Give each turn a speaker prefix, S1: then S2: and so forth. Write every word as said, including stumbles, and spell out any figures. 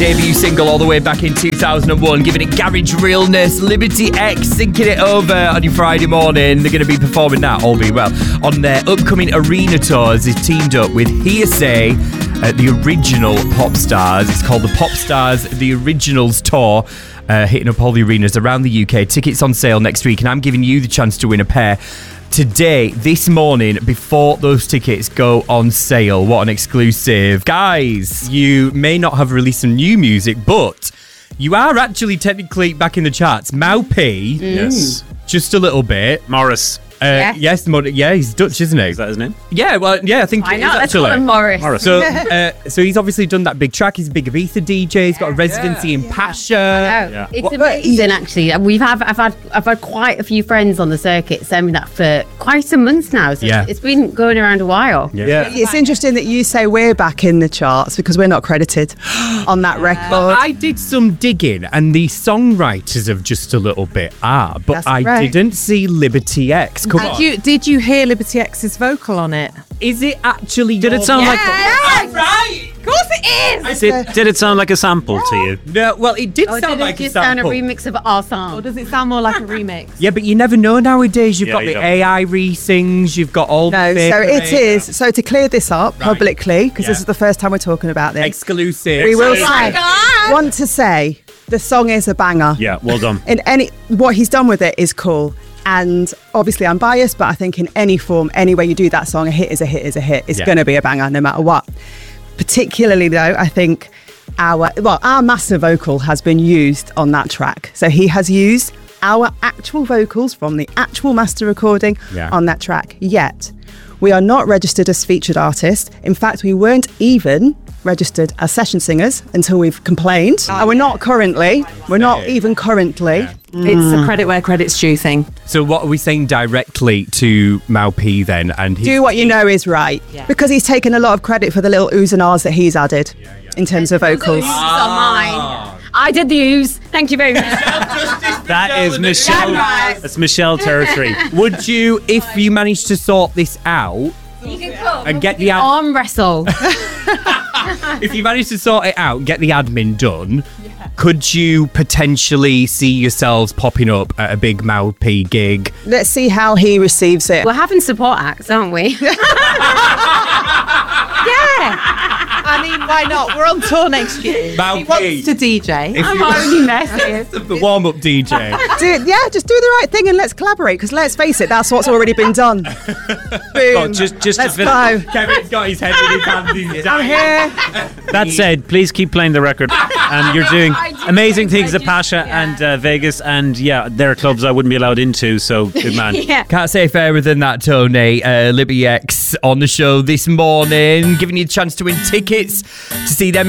S1: Debut single all the way back in two thousand one, giving it garage realness. Liberty X syncing it over on your Friday morning. They're going to be performing that, all being well, on their upcoming arena tours. They've teamed up with Hearsay, uh, the original Pop Stars. It's called the Pop Stars The Originals Tour, uh, hitting up all the arenas around the U K. Tickets on sale next week, and I'm giving you the chance to win a pair today, this morning, before those tickets go on sale. What an exclusive. Guys, you may not have released some new music, but you are actually technically back in the charts. Maupi,
S2: Mm. Yes.
S1: just a little bit.
S2: Morris.
S1: Uh, yes, Mo- yeah, he's Dutch, isn't he?
S2: Is that his name?
S1: Yeah, well, yeah, I think
S3: Why
S1: it is
S3: not? Let's
S1: actually.
S3: call him Morris.
S2: Morris.
S1: So, uh, so he's obviously done that big track. He's a big Ibiza D J. He's got a residency in Pacha.
S2: Yeah.
S3: It's
S1: What-
S3: amazing, actually. We've have I've had I've had quite a few friends on the circuit send me that for quite some months now. So
S1: Yeah.
S3: it's been going around a while.
S1: Yeah.
S4: It's interesting that you say we're back in the charts because we're not credited on that record.
S1: I did some digging, and the songwriters of Just a Little Bit are, but
S4: That's
S1: I
S4: right.
S1: didn't see Liberty X. Come on.
S5: Did you, did you hear Liberty X's vocal on it?
S1: Is it actually?
S2: Did it
S1: your-
S2: sound like?
S1: right?
S5: Of course it is!
S2: Did, did it sound like a sample to you?
S1: No, well, it did
S3: Or
S1: sound
S3: did
S1: like
S3: it
S1: a
S3: just sound a
S1: sample.
S3: remix of our song?
S5: Or does it sound more like a remix?
S1: Yeah, but you never know nowadays. You've
S2: Yeah,
S1: got
S2: you
S1: the
S2: don't.
S1: A I re-sings. You've got all
S4: No,
S1: the
S4: so
S1: fake
S4: it is. So to clear this up
S1: Right.
S4: publicly, because
S1: Yeah.
S4: this is the first time we're talking about this,
S1: exclusive.
S4: we will
S2: Oh
S4: say,
S3: God.
S4: want to say the song is a banger.
S2: Yeah, well done.
S4: In any, what he's done with it is cool. And obviously I'm biased, but I think in any form, any way you do that song, a hit is a hit is a hit. It's
S1: Yeah.
S4: going to be a banger no matter what. Particularly though, I think our, well, our master vocal has been used on that track. So he has used our actual vocals from the actual master recording
S1: Yeah.
S4: on that track. Yet, we are not registered as featured artists. In fact, we weren't even registered as session singers until we've complained. And we're not currently. We're not even currently.
S5: It's a credit where credit's due thing.
S1: So what are we saying directly to Maupi then? And his-
S4: Do what you know is right.
S5: Yeah.
S4: Because he's taken a lot of credit for the little oohs and ahs that he's added in terms of vocals.
S3: It's on mine. I did the ooze. Thank you very much.
S2: That is Michelle.
S3: Right.
S2: That's Michelle territory.
S1: Would you, if you managed to sort this out
S3: You can come
S1: and get the ad-
S3: arm wrestle.
S1: if you managed to sort it out, get the admin done, could you potentially see yourselves popping up at a big Maupi gig?
S4: Let's see how he receives it.
S3: We're having support acts, aren't we?
S5: I mean, why not? We're on tour next year.
S1: Maupi.
S5: He wants to D J.
S1: If
S3: I'm
S1: you-
S3: only messing.
S1: the warm-up D J.
S4: Do, yeah, just do the right thing and let's collaborate. Because let's face it, that's what's already been done. Boom.
S2: Oh, just, just
S4: let's
S2: to
S4: go.
S2: finish.
S1: Kevin's got his head in his hands. He's
S4: I'm
S1: dying.
S4: here.
S2: That said, please keep playing the record. And you're doing amazing things at Pacha and uh, Vegas. And yeah, there are clubs I wouldn't be allowed into. So good man.
S3: Yeah.
S1: Can't say fairer than that, Tony. Uh, Libby X on the show this morning, giving you a chance to win tickets to see them